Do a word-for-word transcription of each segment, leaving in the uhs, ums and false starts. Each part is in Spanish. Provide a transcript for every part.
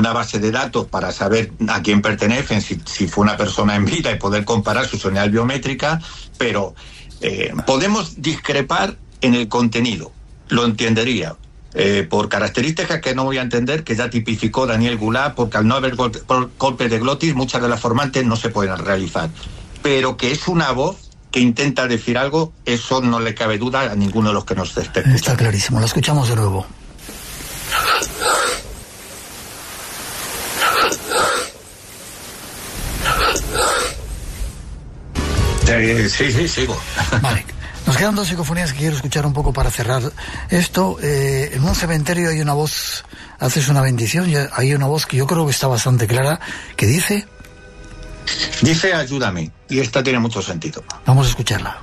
una base de datos para saber a quién pertenecen, si, si fue una persona en vida y poder comparar su señal biométrica, pero eh, podemos discrepar en el contenido, lo entendería. Eh, por características que no voy a entender, que ya tipificó Daniel Goulart, porque al no haber gol golpes de glotis, muchas de las formantes no se pueden realizar. Pero que es una voz que intenta decir algo, eso no le cabe duda a ninguno de los que nos esté escuchando. Está clarísimo, lo escuchamos de nuevo. Eh, sí, sí, sigo. Vale. Nos quedan dos psicofonías que quiero escuchar un poco para cerrar esto. Eh, en un cementerio hay una voz, haces una bendición, y hay una voz que yo creo que está bastante clara, que dice... Dice, ayúdame, y esta tiene mucho sentido. Vamos a escucharla.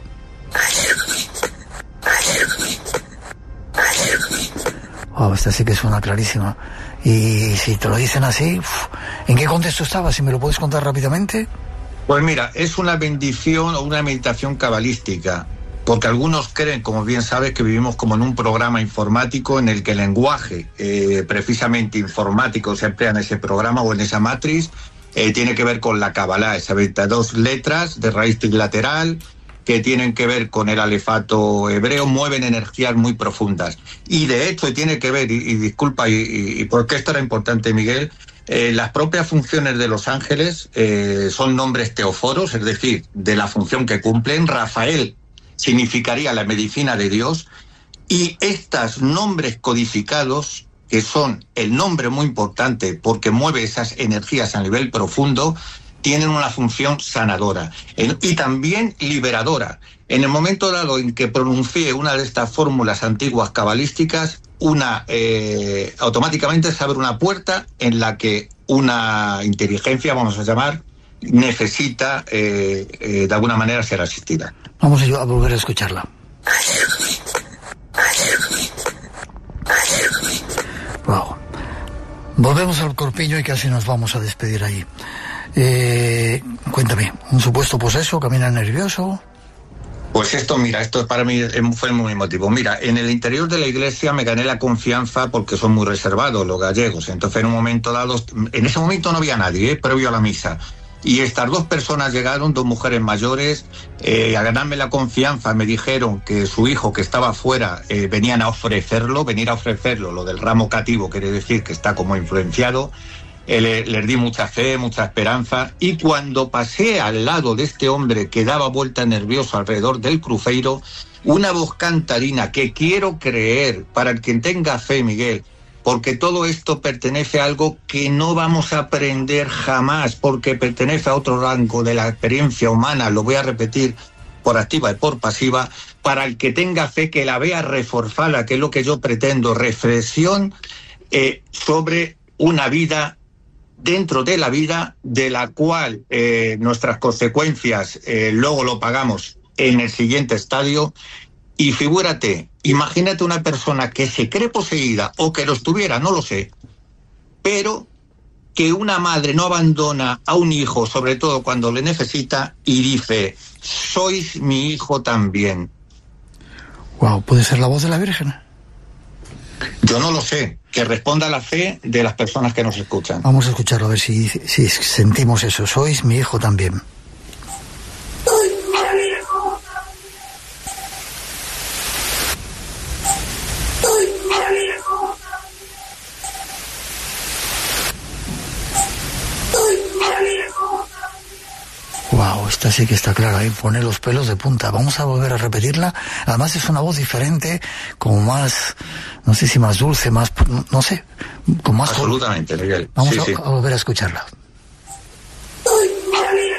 Wow, esta sí que suena clarísima. Y si te lo dicen así, uf, ¿en qué contexto estaba? Si me lo puedes contar rápidamente. Pues mira, es una bendición o una meditación cabalística. Porque algunos creen, como bien sabes, que vivimos como en un programa informático en el que el lenguaje eh, precisamente informático se emplea en ese programa o en esa matriz, eh, tiene que ver con la Kabbalah, esas veintidós letras de raíz trilateral que tienen que ver con el alefato hebreo, mueven energías muy profundas. Y de hecho tiene que ver, y, y disculpa, y, y, y por qué esto era importante, Miguel, eh, las propias funciones de los ángeles eh, son nombres teoforos, es decir, de la función que cumplen. Rafael significaría la medicina de Dios, y estos nombres codificados, que son el nombre muy importante porque mueve esas energías a nivel profundo, tienen una función sanadora y también liberadora. En el momento dado en que pronuncie una de estas fórmulas antiguas cabalísticas, una eh, automáticamente se abre una puerta en la que una inteligencia, vamos a llamar, necesita eh, eh, de alguna manera ser asistida. Vamos a volver a escucharla. Wow. Volvemos al corpiño y casi nos vamos a despedir ahí. Eh, cuéntame, ¿un supuesto poseso? ¿Camina nervioso? Pues esto, mira, esto para mí fue muy emotivo. Mira, en el interior de la iglesia me gané la confianza porque son muy reservados los gallegos. Entonces en un momento dado, en ese momento no había nadie, ¿eh? Previo a la misa. Y estas dos personas llegaron, dos mujeres mayores, eh, a ganarme la confianza. Me dijeron que su hijo, que estaba afuera, eh, venían a ofrecerlo, venir a ofrecerlo. Lo del ramo cativo quiere decir que está como influenciado. Eh, le, les di mucha fe, mucha esperanza. Y cuando pasé al lado de este hombre que daba vuelta nervioso alrededor del cruceiro, una voz cantarina que quiero creer, para el quien tenga fe, Miguel, porque todo esto pertenece a algo que no vamos a aprender jamás, porque pertenece a otro rango de la experiencia humana, lo voy a repetir por activa y por pasiva, para el que tenga fe, que la vea reforzada, que es lo que yo pretendo, reflexión eh, sobre una vida dentro de la vida, de la cual eh, nuestras consecuencias eh, luego lo pagamos en el siguiente estadio. Y figúrate, imagínate una persona que se cree poseída o que lo estuviera, no lo sé, pero que una madre no abandona a un hijo, sobre todo cuando le necesita, y dice, sois mi hijo también. Wow, ¿puede ser la voz de la Virgen? Yo no lo sé, que responda a la fe de las personas que nos escuchan. Vamos a escucharlo, a ver si, si sentimos eso, sois mi hijo también. Wow, esta sí que está clara, ¿eh? Pone los pelos de punta. Vamos a volver a repetirla. Además es una voz diferente, como más, no sé si más dulce, más, no, no sé, con más... Absolutamente, Miguel. Vamos sí, a, sí. a volver a escucharla.